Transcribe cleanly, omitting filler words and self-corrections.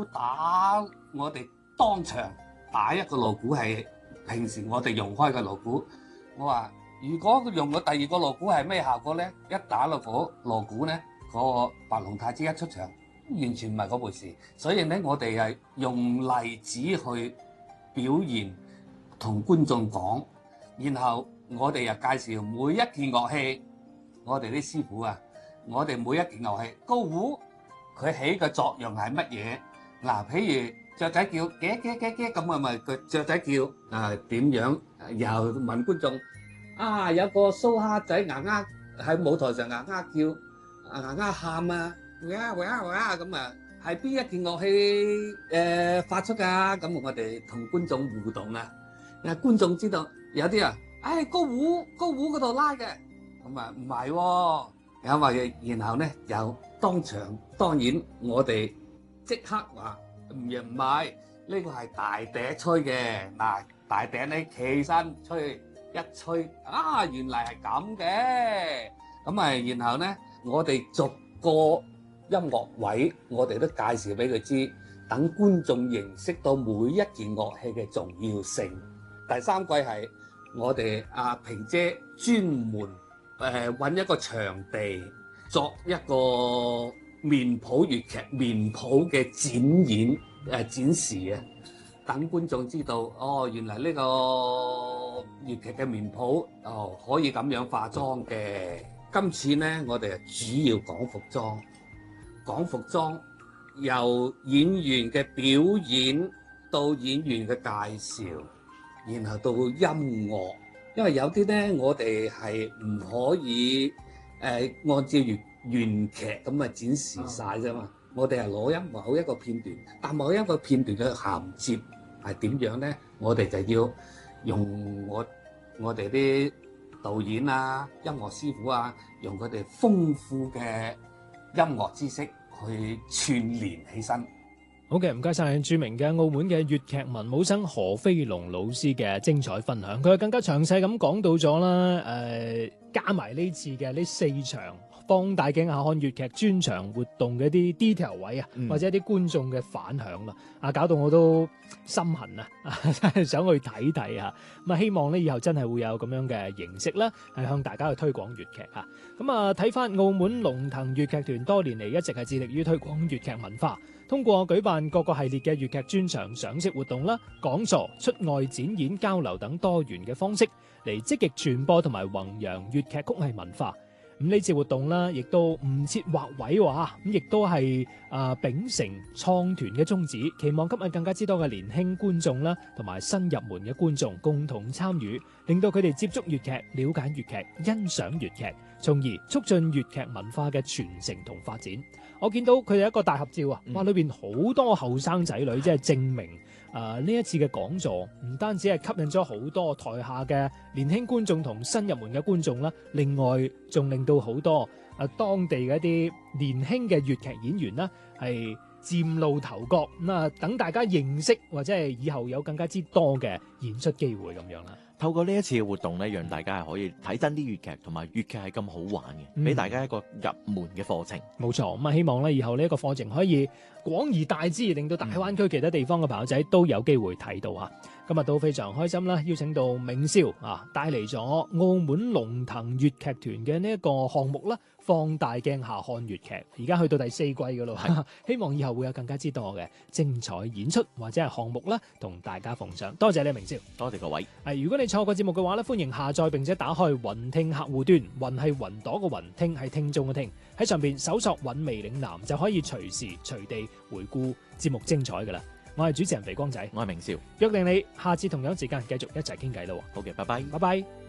打我哋當場打一個鑼鼓係平時我哋用開嘅鑼鼓。我話如果佢用個第二個鑼鼓係咩效果咧？一打落嗰鑼鼓咧，嗰個白龍太子一出場，完全唔係嗰回事。所以咧，我哋係用例子去表現，同觀眾講，然後我哋又介紹每一件樂器，我哋啲師傅啊，我哋每一件樂器，高胡佢起嘅作用係乜嘢？嗱，譬如雀仔叫嘅咁啊，咪個雀仔叫啊點樣？又問觀眾啊，有個蘇蝦仔牙牙喺舞台上牙牙叫，牙牙喊啊，咁啊，係邊一件樂器發出㗎？咁我哋同觀眾互動啊，觀眾知道有啲啊，高胡嗰度拉嘅，咁啊唔係喎，因為然後咧又當場當然我哋即刻話唔係，呢個係大笛吹嘅。嗱，大笛咧企身吹一吹啊，原來係咁嘅。咁啊，然後咧我哋逐個音樂位我哋都介紹俾佢知，等觀眾認識到每一件樂器嘅重要性。第三季係我哋阿平姐專門揾一個場地作一個面譜粵劇面譜嘅展演展示啊，等觀眾知道哦，原來呢個粵劇嘅面譜可以咁樣化妝嘅。今次呢，我哋主要講服裝，由演員嘅表演到演員嘅介紹，然後到音樂。因為有啲呢，我哋係唔可以按照原劇咁啊展示晒啫嘛。我哋係攞某一個片段，但某一個片段嘅銜接係點樣呢？我哋就要用我哋啲導演啊、音樂師傅啊，用佢哋豐富嘅音樂知識去串連起身。 好嘅，唔該晒著名嘅澳門嘅粵劇文武生何飛龍老師嘅精彩分享。佢更加詳細咁講到咗啦，加埋呢次嘅呢4場放大鏡下看粵劇專場活動嘅一啲 detail 位啊，或者一啲觀眾嘅反響啦，搞到我都心痕啊，真係想去睇睇啊！咁啊，希望咧以後真係會有咁樣嘅形式啦，係向大家去推廣粵劇啊！咁啊，睇翻澳門龍騰粵劇團多年嚟一直係致力於推廣粵劇文化，通過舉辦各個系列嘅粵劇專場賞識活動啦、講座、出外展演、交流等多元嘅方式，嚟積極傳播同埋弘揚粵劇曲藝文化。咁呢次活動啦，亦都唔設劃位喎，咁亦都係秉承創團嘅宗旨，期望吸引更加之多嘅年輕觀眾啦，同埋新入門嘅觀眾共同參與，令到佢哋接觸粵劇、了解粵劇、欣賞粵劇，從而促進粵劇文化嘅傳承同發展。我見到佢哋一個大合照啊，哇！裏邊好多後生仔女，即係證明呢一次嘅講座唔單止係吸引咗好多台下嘅年輕觀眾同新入門嘅觀眾啦，另外仲令到好多當地嘅一啲年輕嘅粵劇演員啦係嶄露頭角，咁啊等大家認識或者係以後有更加之多嘅演出機會咁樣啦。 透過呢一次嘅活動咧，讓大家係可以睇真啲粵劇，同埋粵劇係咁好玩嘅，俾大家一個入門嘅課程。 冇錯，咁啊希望咧以後呢一個課程可以廣而大之，令到大灣區其他地方嘅朋友仔都有機會睇到啊！今日都非常開心啦，邀請到明少帶嚟咗澳門龍騰粵劇團嘅呢一個項目啦，放大鏡下看粵劇，而家去到第4季噶咯，希望以後會有更加之多嘅精彩演出或者係項目啦，同大家奉上。多謝你明少， 多謝各位。 如果你錯過節目嘅話咧，歡迎下載並且打開雲聽客戶端，雲係雲朵嘅雲，聽係聽眾嘅聽，喺上邊搜索韻味嶺南就可以隨時隨地回顧節目精彩噶啦。我係主持人肥光仔， 我係明少， 約定你下次同樣時間繼續一齊傾偈咯。 好嘅，拜拜， 拜拜。